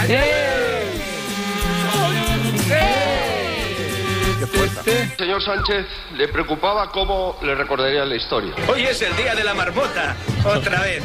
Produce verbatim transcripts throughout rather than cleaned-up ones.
¡Qué fuerte! Señor Sánchez, le preocupaba cómo le recordaría la historia. Hoy es el día de la marmota, otra vez.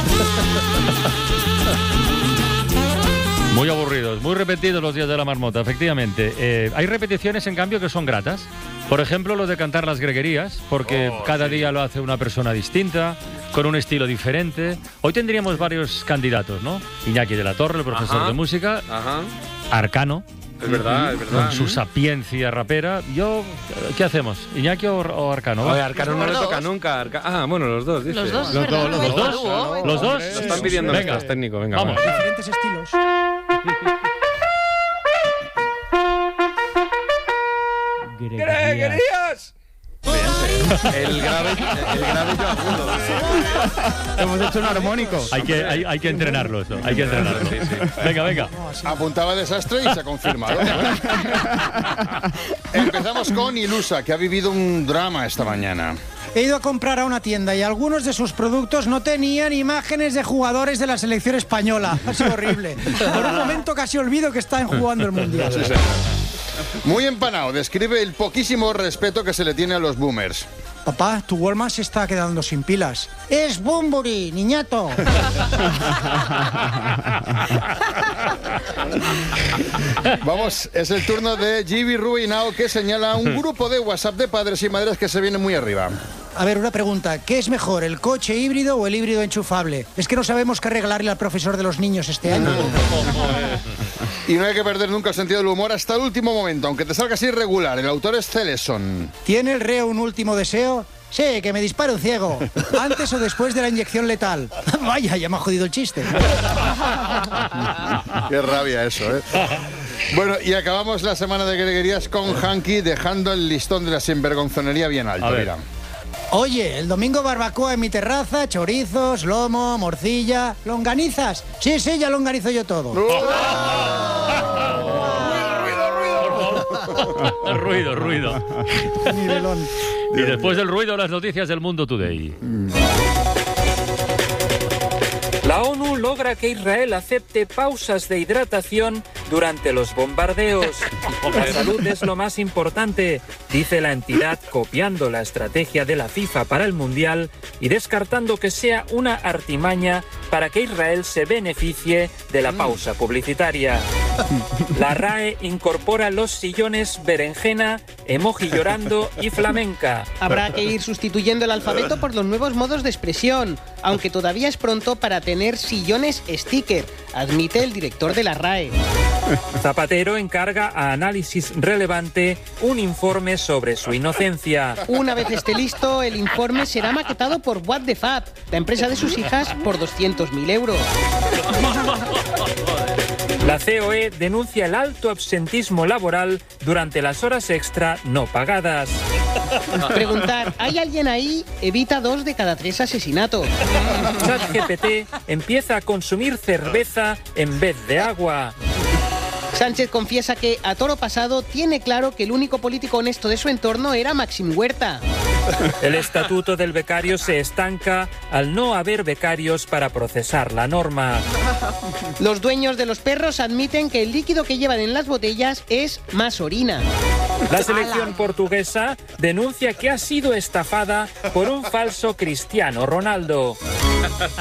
Muy aburridos, muy repetidos los días de la marmota, efectivamente. Eh, hay repeticiones, en cambio, que son gratas. Por ejemplo, lo de cantar las greguerías, porque Oh, cada sí. día lo hace una persona distinta, con un estilo diferente. Hoy tendríamos varios candidatos, ¿no? Iñaki de la Torre, el profesor Ajá. de música. Ajá. Arcano, Es verdad, es con verdad. su sapiencia rapera. Yo, ¿qué hacemos? ¿Iñaki o, o Arcano? Oye, Arcano no le Los toca dos. nunca. Arca- Ah, bueno, los dos, dice. Los dos, Los ¿verdad? dos, los ¿Los dos? Dúo. ¿Los dos? Lo están pidiendo Venga. nuestros técnicos. Venga, Vamos. va. Diferentes estilos. ¡Greguerías! El grave, el grave yo agudo. Hemos hecho un armónico. Hay que, hay, hay que entrenarlo eso, hay que entrenarlo. Venga, venga. Apuntaba desastre y se ha confirmado. Empezamos con Ilusa, que ha vivido un drama esta mañana. He ido a comprar a una tienda y algunos de sus productos no tenían imágenes de jugadores de la selección española. Ha sido horrible. Por un momento casi olvido que están jugando el Mundial. Muy empanado, describe el poquísimo respeto que se le tiene a los boomers. Papá, tu Walmart se está quedando sin pilas. Es Bumburi, niñato. Vamos, es el turno de Gibi Rubinao, que señala un grupo de WhatsApp de padres y madres que se viene muy arriba. A ver, una pregunta. ¿Qué es mejor, el coche híbrido o el híbrido enchufable? Es que no sabemos qué regalarle al profesor de los niños este año. Y no hay que perder nunca el sentido del humor hasta el último momento, aunque te salga así irregular. El autor es Celeson. ¿Tiene el reo un último deseo? Sí, que me dispare un ciego. ¿Antes o después de la inyección letal? Vaya, ya me ha jodido el chiste. Qué rabia eso, ¿eh? Bueno, y acabamos la semana de greguerías con Hanky, dejando el listón de la sinvergonzonería bien alto. A ver. Mira. Oye, el domingo barbacoa en mi terraza, chorizos, lomo, morcilla, longanizas. Sí, sí, ya longanizo yo todo. Ruido, ruido. Nivelón. Y después del ruido, las noticias del Mundo Today. La ONU logra que Israel acepte pausas de hidratación durante los bombardeos. La salud es lo más importante, dice la entidad, copiando la estrategia de la FIFA para el Mundial y descartando que sea una artimaña para que Israel se beneficie de la pausa publicitaria. La R A E incorpora los sillones berenjena, emoji llorando y flamenca. Habrá que ir sustituyendo el alfabeto por los nuevos modos de expresión, aunque todavía es pronto para tener sillones sticker, admite el director de la R A E. Zapatero encarga a Análisis Relevante un informe sobre su inocencia. Una vez esté listo, el informe será maquetado por What the Fab, la empresa de sus hijas, por doscientos mil euros. La C O E denuncia el alto absentismo laboral durante las horas extra no pagadas. Preguntar, ¿hay alguien ahí? Evita dos de cada tres asesinatos. ChatGPT empieza a consumir cerveza en vez de agua. Sánchez confiesa que, a toro pasado, tiene claro que el único político honesto de su entorno era Maxim Huerta. El estatuto del becario se estanca al no haber becarios para procesar la norma. Los dueños de los perros admiten que el líquido que llevan en las botellas es más orina. La selección portuguesa denuncia que ha sido estafada por un falso Cristiano Ronaldo.